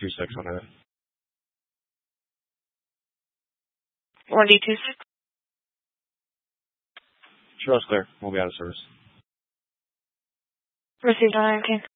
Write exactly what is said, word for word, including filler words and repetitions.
two six on it. One D two six. Sure, that's clear. We'll be out of service. Received on nineteen.